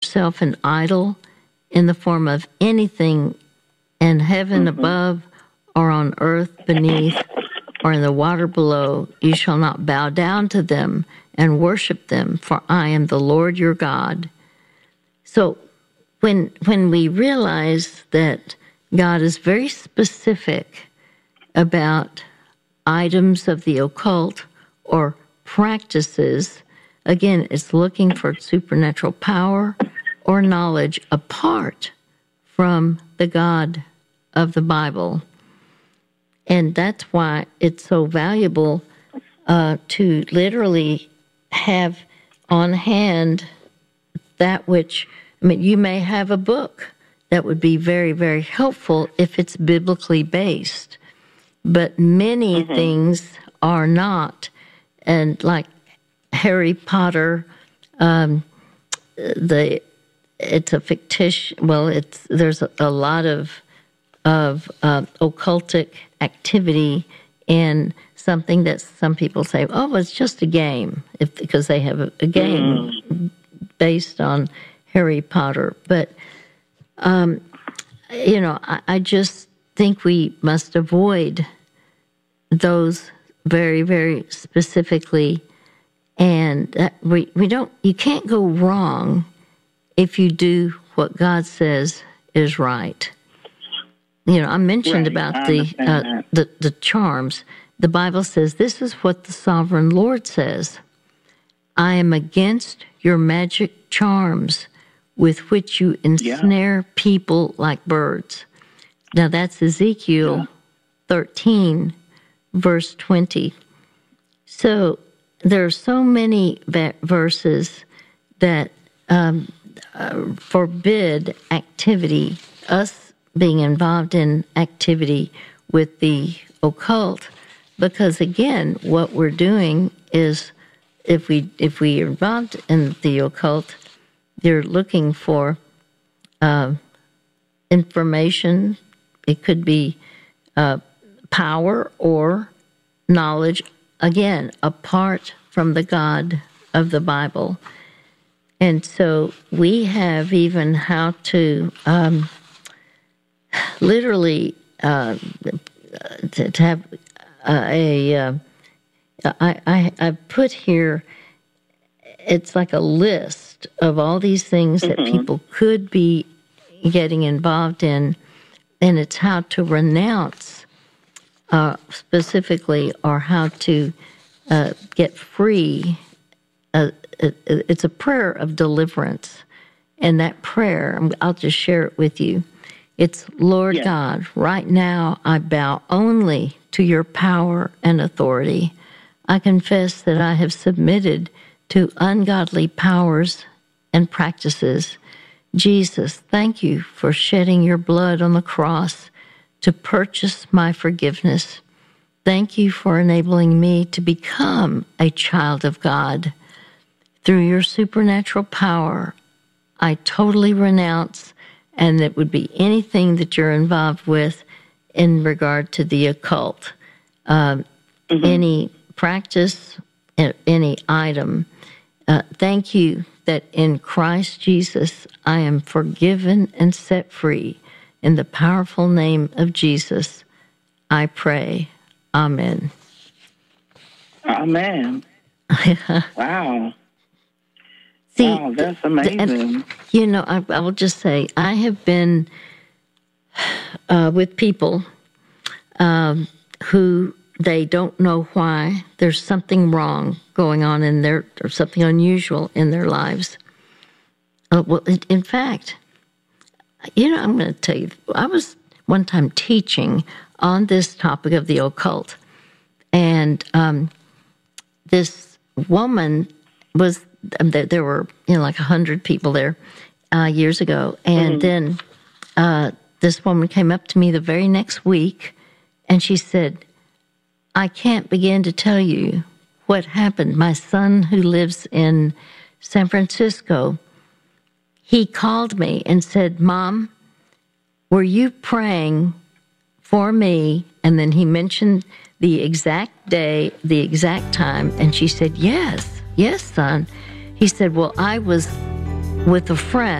yourself an idol in the form of anything in heaven above or on earth beneath or in the water below, you shall not bow down to them and worship them, for I am the Lord your God. So when we realize that God is very specific about items of the occult or practices, again, it's looking for supernatural power or knowledge apart from the God of the Bible. And that's why it's so valuable to literally have on hand that which, I mean, you may have a book that would be very, very helpful if it's biblically based, but many things are not. And like Harry Potter, it's a fictitious. Well, there's a lot of occultic activity in something that some people say, oh, it's just a game, because they have a game based on Harry Potter. But I just think we must avoid those very, very specifically, and you can't go wrong if you do what God says is right. I mentioned about the charms. The Bible says, this is what the sovereign Lord says: I am against your magic charms with which you ensnare people like birds. Now that's Ezekiel 13, verse 20. So there are so many verses that forbid activity, us being involved in activity with the occult, because again, what we're doing is, if we are involved in the occult, they're looking for information. It could be power or knowledge, again, apart from the God of the Bible. And so we have even how to literally to have I put here, it's like a list of all these things that people could be getting involved in, and it's how to renounce specifically, or how to get free. It's a prayer of deliverance, and that prayer, I'll just share it with you. It's, Lord God, right now I bow only to your power and authority. I confess that I have submitted to ungodly powers and practices. Jesus, thank you for shedding your blood on the cross to purchase my forgiveness. Thank you for enabling me to become a child of God. Through your supernatural power, I totally renounce, and it would be anything that you're involved with in regard to the occult, any practice, any item. Thank you that in Christ Jesus I am forgiven and set free. In the powerful name of Jesus, I pray. Amen. Amen. Wow. See, wow, that's amazing. I will just say, I have been with people who they don't know why. There's something wrong going on in their, or something unusual in their lives. Well, in fact, I'm going to tell you, I was one time teaching on this topic of the occult, and this woman was, there were, like 100 people there years ago, and then this woman came up to me the very next week, and she said, I can't begin to tell you what happened. My son, who lives in San Francisco, he called me and said, Mom, were you praying for me? And then he mentioned the exact day, the exact time, and she said, yes, son. He said, well, I was with a friend